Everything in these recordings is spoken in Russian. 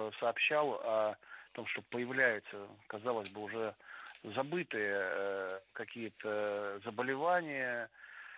сообщал о том, что появляются, казалось бы, уже забытые какие-то заболевания,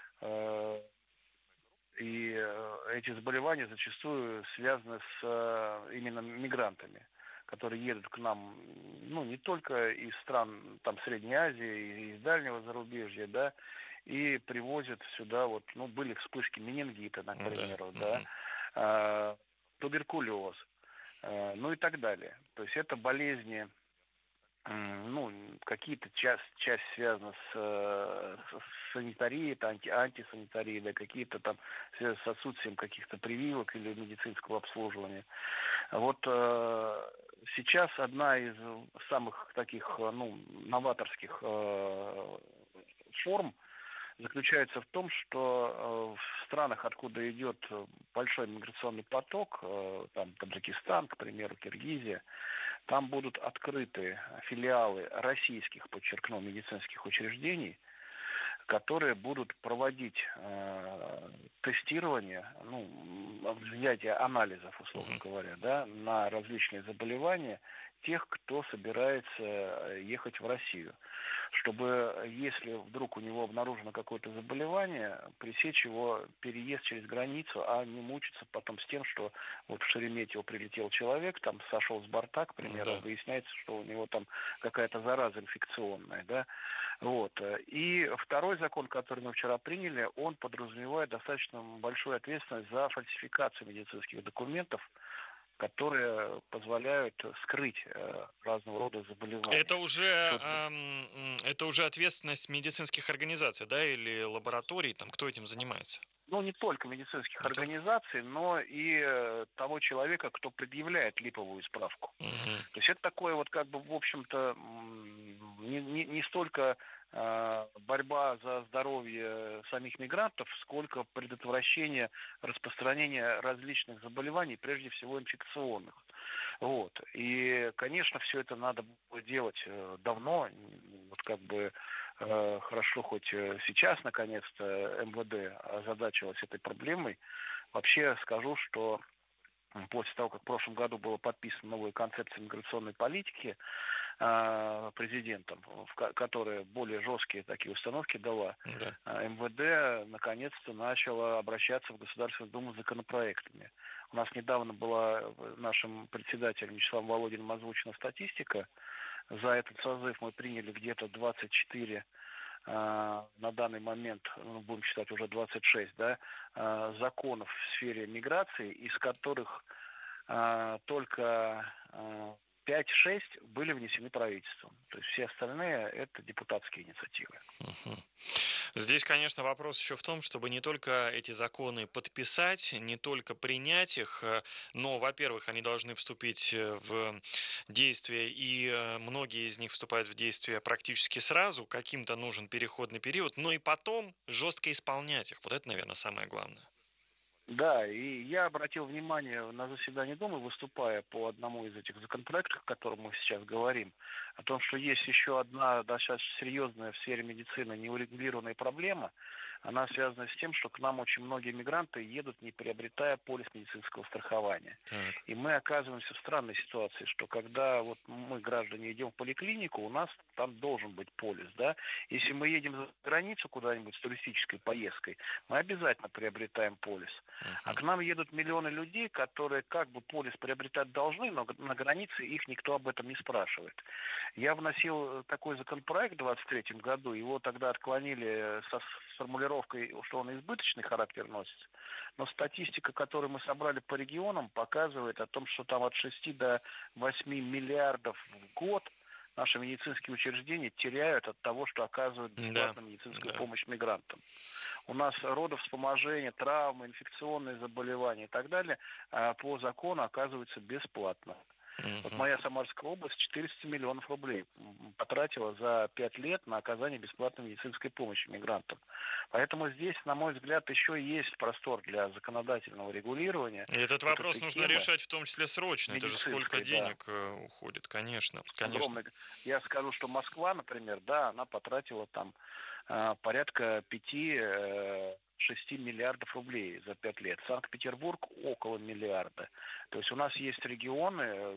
и эти заболевания зачастую связаны с именно мигрантами, которые едут к нам, ну, не только из стран там Средней Азии, и из дальнего зарубежья, да, и привозят сюда, вот, ну, были вспышки менингита, например, да, туберкулез, ну и так далее. То есть это болезни, ну, какие-то часть связана с санитарией, это антисанитарией, да, какие-то там с отсутствием каких-то прививок или медицинского обслуживания. Вот сейчас одна из самых таких, ну, новаторских форм заключается в том, что в странах, откуда идет большой миграционный поток, там Таджикистан, к примеру, Киргизия, там будут открыты филиалы российских, подчеркну, медицинских учреждений, которые будут проводить тестирование, ну, взятие анализов, условно говоря, да, на различные заболевания тех, кто собирается ехать в Россию, чтобы, если вдруг у него обнаружено какое-то заболевание, пресечь его переезд через границу, а не мучиться потом с тем, что вот в Шереметьево прилетел человек, там сошел с борта, к примеру, выясняется, что у него там какая-то зараза инфекционная, да, вот. И второй закон, который мы вчера приняли, он подразумевает достаточно большую ответственность за фальсификацию медицинских документов, которые позволяют скрыть разного рода заболевания. Это уже ответственность медицинских организаций, да, или лабораторий, там, кто этим занимается? Ну, не только медицинских организаций, но и того человека, кто предъявляет липовую справку. То есть это такое вот, как бы, в общем-то, не столько борьба за здоровье самих мигрантов, сколько предотвращение распространения различных заболеваний, прежде всего инфекционных. Вот. И, конечно, все это надо было делать давно, вот как бы хорошо хоть сейчас, наконец-то, МВД озадачилась этой проблемой. Вообще скажу, что после того, как в прошлом году была подписана новая концепция миграционной политики президентом, которая более жесткие такие установки дала, МВД наконец-то начала обращаться в Государственную Думу с законопроектами. У нас недавно была нашим председателем Вячеславом Володиным озвучена статистика. За этот созыв мы приняли где-то 24 на данный момент, будем считать уже 26, да, законов в сфере миграции, из которых только 5-6 были внесены правительством. То есть все остальные – это депутатские инициативы. Здесь, конечно, вопрос еще в том, чтобы не только эти законы подписать, не только принять их, но, во-первых, они должны вступить в действие, и многие из них вступают в действие практически сразу, каким-то нужен переходный период, но и потом жестко исполнять их. Вот это, наверное, самое главное. Да, и я обратил внимание на заседании Думы, выступая по одному из этих законопроектов, о котором мы сейчас говорим, о том, что есть еще одна достаточно серьезная в сфере медицины неурегулированная проблема. Она связана с тем, что к нам очень многие мигранты едут, не приобретая полис медицинского страхования. Так. И мы оказываемся в странной ситуации, что когда вот мы, граждане, идем в поликлинику, у нас там должен быть полис, да. Если мы едем за границу куда-нибудь с туристической поездкой, мы обязательно приобретаем полис. А к нам едут миллионы людей, которые как бы полис приобретать должны, но на границе их никто об этом не спрашивает. Я вносил такой законопроект в 2023 году, его тогда отклонили с формулировкой, что он избыточный характер носит. Но статистика, которую мы собрали по регионам, показывает о том, что там от 6 до 8 миллиардов в год наши медицинские учреждения теряют от того, что оказывают бесплатную медицинскую помощь мигрантам. У нас родовспоможение, травмы, инфекционные заболевания и так далее по закону оказываются бесплатно. Вот моя Самарская область 400 миллионов рублей потратила за 5 лет на оказание бесплатной медицинской помощи мигрантам. Поэтому здесь, на мой взгляд, еще есть простор для законодательного регулирования. И этот вопрос нужно решать в том числе срочно. Это же сколько денег уходит, конечно. Огромное. Я скажу, что Москва, например, да, она потратила там порядка 5-6 миллиардов рублей за 5 лет. Санкт-Петербург около миллиарда. То есть у нас есть регионы,